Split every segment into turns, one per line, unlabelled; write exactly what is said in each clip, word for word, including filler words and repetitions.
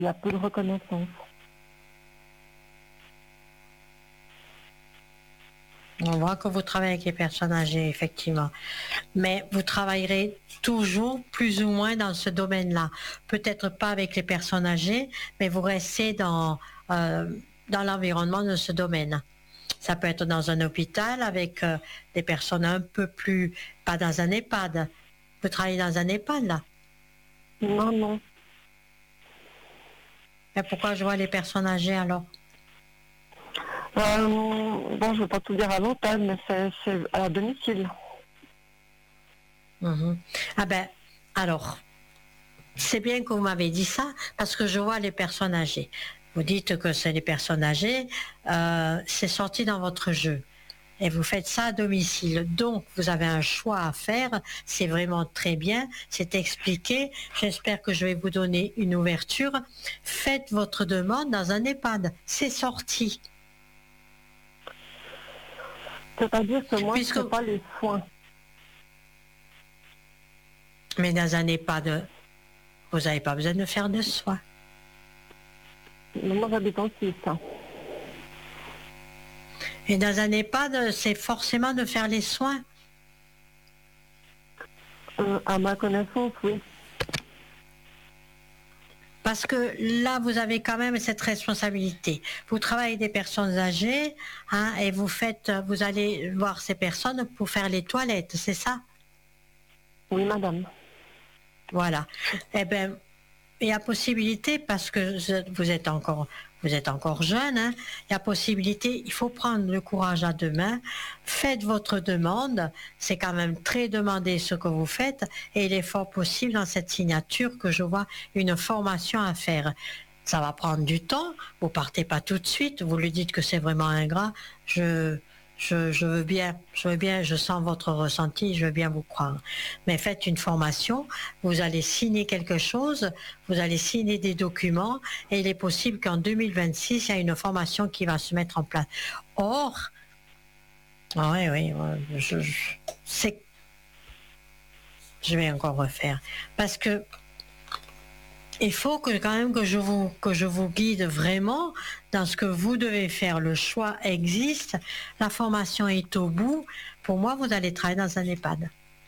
il y a peu de reconnaissance.
On voit que vous travaillez avec les personnes âgées, effectivement. Mais vous travaillerez toujours plus ou moins dans ce domaine-là. Peut-être pas avec les personnes âgées, mais vous restez dans, euh, dans l'environnement de ce domaine. Ça peut être dans un hôpital avec euh, des personnes un peu plus... Pas dans un EHPAD. Vous travaillez dans un EHPAD, là?
Non, non.
Et pourquoi je vois les personnes âgées, alors?
Euh, bon, je ne veux pas tout dire à l'hôtel, mais c'est, c'est à domicile.
Mmh. Ah ben, alors, c'est bien que vous m'avez dit ça, parce que je vois les personnes âgées. Vous dites que c'est les personnes âgées, euh, c'est sorti dans votre jeu. Et vous faites ça à domicile. Donc, vous avez un choix à faire. C'est vraiment très bien. C'est expliqué. J'espère que je vais vous donner une ouverture. Faites votre demande dans un EHPAD. C'est sorti.
C'est-à-dire que moi,
Puisque...
je ne fais pas les soins.
Mais dans un EHPAD, vous n'avez pas besoin de faire de soins.
Moi, j'habite en Suisse.
Et dans un EHPAD, c'est forcément de faire les soins.
Euh, à ma connaissance, oui.
Parce que là, vous avez quand même cette responsabilité. Vous travaillez avec des personnes âgées, hein, et vous faites, vous allez voir ces personnes pour faire les toilettes, c'est ça?
Oui, madame.
Voilà. Eh bien, il y a possibilité, parce que vous êtes encore, vous êtes encore jeune, hein, il y a possibilité, il faut prendre le courage à deux mains, faites votre demande, c'est quand même très demandé ce que vous faites, et il est fort possible dans cette signature que je vois une formation à faire. Ça va prendre du temps, vous partez pas tout de suite, vous lui dites que c'est vraiment ingrat, je... Je, je veux bien, je veux bien, je sens votre ressenti, je veux bien vous croire. Mais faites une formation, vous allez signer quelque chose, vous allez signer des documents, et il est possible qu'en deux mille vingt-six, il y a une formation qui va se mettre en place. Or, ah oui, oui, je, je, c'est, je vais encore refaire, parce que il faut que quand même que je vous que je vous guide vraiment dans ce que vous devez faire. Le choix existe, la formation est au bout. Pour moi, vous allez travailler dans un EHPAD.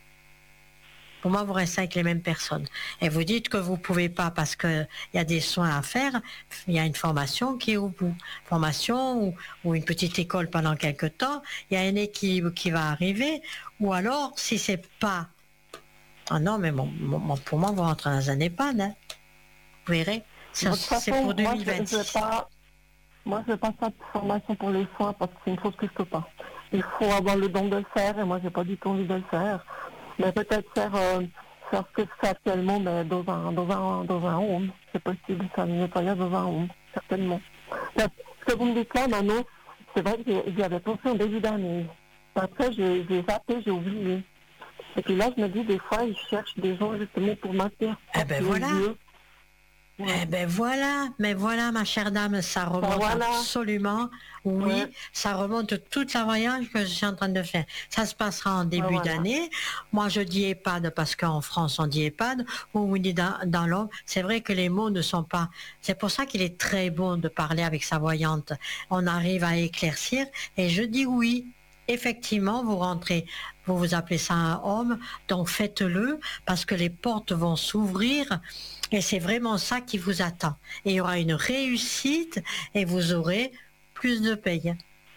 Pour moi, vous restez avec les mêmes personnes. Et vous dites que vous pouvez pas parce que il y a des soins à faire. Il y a une formation qui est au bout. Formation ou, ou une petite école pendant quelque temps. Il y a un équilibre qui va arriver. Ou alors, si c'est pas, ah non, mais bon, bon, pour moi, vous rentrez dans un EHPAD. Hein. Vous verrez, ça, c'est pour deux mille vingt-six.
Moi, je pas, moi, je ne pas ça de formation pour les soins parce que c'est une chose que je ne peux pas. Il faut avoir le don de le faire et moi, je n'ai pas du tout envie de le faire. Mais peut-être faire, euh, faire ce que je fais actuellement, mais dans un, dans un, dans un home. C'est possible, ça me nettoyage dans un home, certainement. Ce que vous me dites là, Manon, c'est vrai que j'y avais pensé en début d'année. Après, j'ai, j'ai zappé, j'ai oublié. Et puis là, je me dis, des fois, ils cherchent des gens justement pour maintenir.
Eh ben voilà.
Ouais.
Eh ben voilà, mais voilà, ma chère dame, ça remonte ben voilà. absolument. Oui, ouais. Ça remonte toute la voyage que je suis en train de faire. Ça se passera en début ben voilà. d'année. Moi, je dis EHPAD parce qu'en France, on dit EHPAD, ou on dit dans, dans l'homme. C'est vrai que les mots ne sont pas... C'est pour ça qu'il est très bon de parler avec sa voyante. On arrive à éclaircir, et je dis oui. Effectivement, vous rentrez, vous vous appelez ça un homme, donc faites-le, parce que les portes vont s'ouvrir, et c'est vraiment ça qui vous attend. Et il y aura une réussite, et vous aurez plus de paye.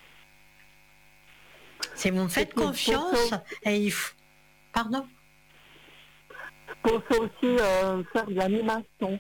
Si vous me faites confiance, et il faut... Pardon ?
Pour ça aussi euh, faire de l'animation.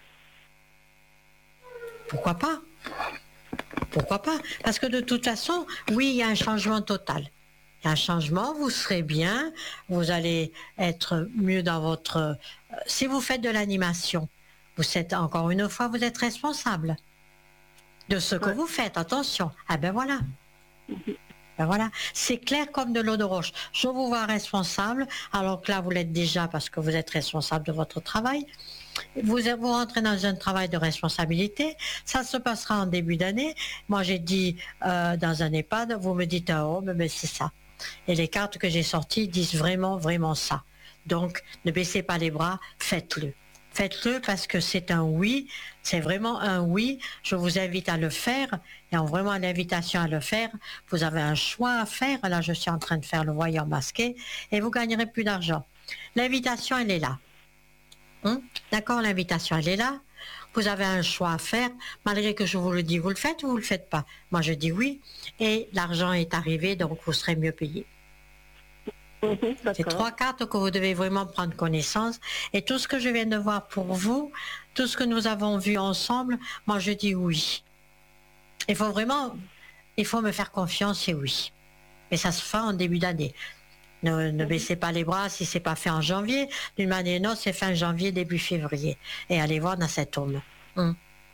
Pourquoi pas ? Pourquoi pas? Parce que de toute façon, oui, il y a un changement total. Il y a un changement, vous serez bien, vous allez être mieux dans votre... Si vous faites de l'animation, vous êtes, encore une fois, vous êtes responsable de ce que ouais. vous faites, attention. Ah ben voilà. Ben voilà, c'est clair comme de l'eau de roche. Je vous vois responsable, alors que là, vous l'êtes déjà parce que vous êtes responsable de votre travail. Vous, vous rentrez dans un travail de responsabilité, ça se passera en début d'année. Moi, j'ai dit euh, dans un EHPAD, vous me dites un homme, mais c'est ça. Et les cartes que j'ai sorties disent vraiment, vraiment ça. Donc, ne baissez pas les bras, faites-le. faites-le parce que c'est un oui, c'est vraiment un oui. Je vous invite à le faire, et en vraiment l'invitation à le faire. Vous avez un choix à faire. Là, je suis en train de faire le voyant masqué et vous gagnerez plus d'argent. L'invitation, elle est là. Hum? D'accord, l'invitation, elle est là. Vous avez un choix à faire. Malgré que je vous le dis, vous le faites ou vous le faites pas. Moi, je dis oui, et l'argent est arrivé, donc vous serez mieux payé.
Mhm,
C'est trois cartes que vous devez vraiment prendre connaissance. Et tout ce que je viens de voir pour vous, tout ce que nous avons vu ensemble, moi je dis oui. Il faut vraiment, il faut me faire confiance et oui. Mais ça se fait en début d'année. Ne, ne baissez pas les bras si c'est pas fait en janvier. D'une manière ou d'une autre, c'est fin janvier, début février. Et allez voir dans cet homme. Hum.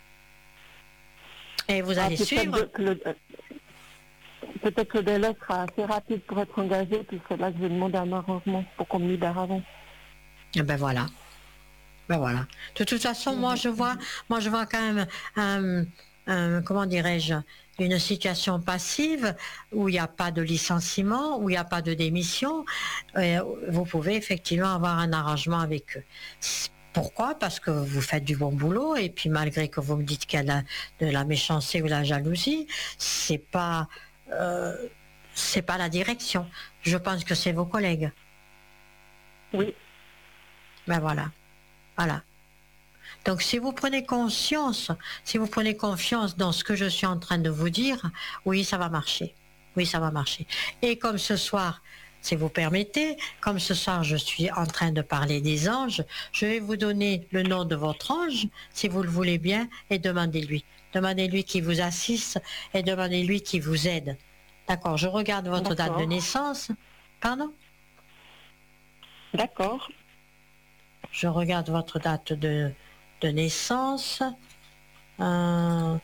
Et vous allez
ah,
suivre.
Que le, peut-être que le délai sera assez rapide pour être engagé, puis c'est là que je vais demander un arrangement pour qu'on me libère avant.
Et ben voilà. Ben voilà. De toute façon, moi je vois, moi je vois quand même, un, un, comment dirais-je, une situation passive où il n'y a pas de licenciement, où il n'y a pas de démission. Et vous pouvez effectivement avoir un arrangement avec eux. Pourquoi? Parce que vous faites du bon boulot, et puis malgré que vous me dites qu'il y a de la méchanceté ou de la jalousie, c'est pas, euh, c'est pas la direction. Je pense que c'est vos collègues.
Oui.
Ben voilà. Voilà. Donc si vous prenez conscience, si vous prenez confiance dans ce que je suis en train de vous dire, oui, ça va marcher. Oui, ça va marcher. Et comme ce soir, si vous permettez, comme ce soir je suis en train de parler des anges, je vais vous donner le nom de votre ange, si vous le voulez bien, et demandez-lui. Demandez-lui qui vous assiste et demandez-lui qui vous aide. D'accord, je regarde votre date de naissance. Pardon?
D'accord.
Je regarde votre date de, de naissance. Euh...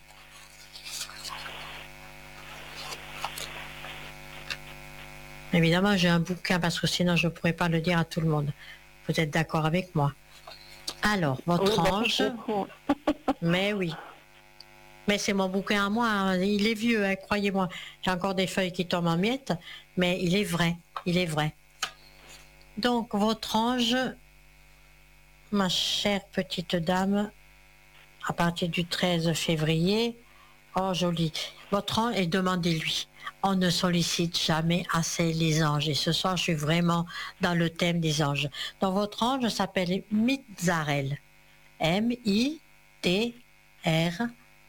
Évidemment, j'ai un bouquin parce que sinon je ne pourrais pas le dire à tout le monde. Vous êtes d'accord avec moi? Alors, votre
oui,
ange... Mais oui. Mais c'est mon bouquin à moi. Hein. Il est vieux, hein, croyez-moi. J'ai encore des feuilles qui tombent en miettes. Mais il est vrai. Il est vrai. Donc, votre ange... Ma chère petite dame, à partir du treize février, oh joli, votre ange, et demandez-lui. On ne sollicite jamais assez les anges. Et ce soir, je suis vraiment dans le thème des anges. Donc votre ange s'appelle Mitzarel. M I T R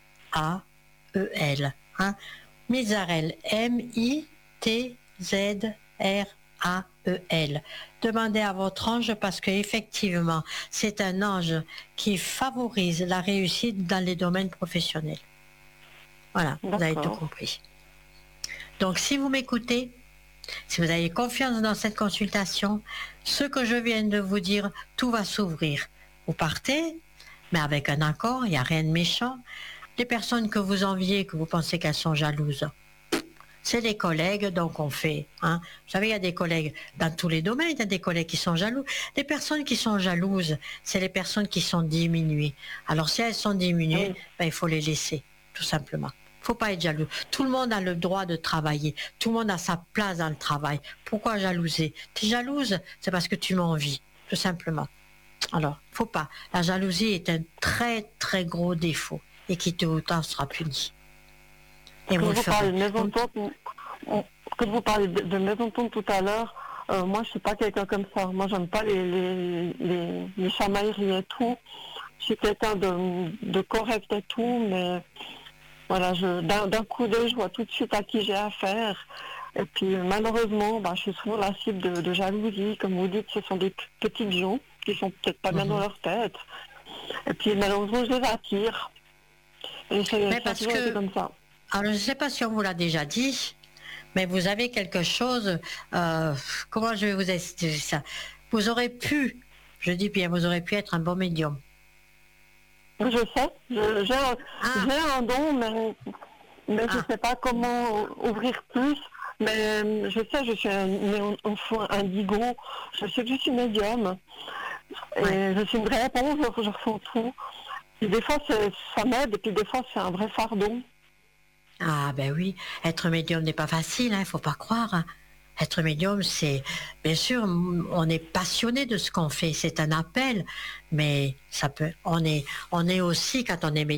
A E L. Hein? Mitzarel. M I T Z R A E L. Demandez à votre ange parce qu'effectivement, c'est un ange qui favorise la réussite dans les domaines professionnels. Voilà, vous avez tout compris. Donc, si vous m'écoutez, si vous avez confiance dans cette consultation, ce que je viens de vous dire, tout va s'ouvrir. Vous partez, mais avec un accord, il n'y a rien de méchant. Les personnes que vous enviez, que vous pensez qu'elles sont jalouses, c'est les collègues, donc on fait. Hein. Vous savez, il y a des collègues dans tous les domaines, il y a des collègues qui sont jaloux. Les personnes qui sont jalouses, c'est les personnes qui sont diminuées. Alors si elles sont diminuées, oui. ben, il faut les laisser, tout simplement. Il ne faut pas être jaloux. Tout le monde a le droit de travailler. Tout le monde a sa place dans le travail. Pourquoi jalouser? Tu es jalouse, c'est parce que tu m'envies, tout simplement. Alors, il ne faut pas. La jalousie est un très, très gros défaut et qui tôt ou tard sera puni.
Et vous, vous parlez de mésentente, que vous parlez de, de mésentente tout à l'heure, euh, moi je suis pas quelqu'un comme ça. Moi j'aime pas les, les, les, les chamailleries et tout. Je suis quelqu'un de, de correct et tout, mais voilà, je, d'un, d'un coup d'œil, je vois tout de suite à qui j'ai affaire. Et puis malheureusement, bah, je suis souvent la cible de, de jalousie. Comme vous dites, ce sont des petites gens qui sont peut-être pas bien mmh. dans leur tête. Et puis malheureusement, je les attire. Et c'est,
mais parce que...
comme ça.
Alors, je ne sais pas si on vous l'a déjà dit, mais vous avez quelque chose, euh, comment je vais vous expliquer ça? Vous aurez pu, je dis bien, vous aurez pu être un bon médium.
Je sais, je, j'ai, un, ah. j'ai un don, mais, mais ah. je ne sais pas comment ouvrir plus. Mais je sais, je suis un enfant indigo, je sais que je suis médium. Et ouais. je suis une vraie réponse, je, je ressens tout. Et des fois, c'est, ça m'aide, et puis des fois, c'est un vrai fardeau.
Ah ben oui, être médium n'est pas facile, il hein, ne faut pas croire. Hein. Être médium, c'est, bien sûr, on est passionné de ce qu'on fait, c'est un appel, mais ça peut, on est, on est aussi, quand on est médium,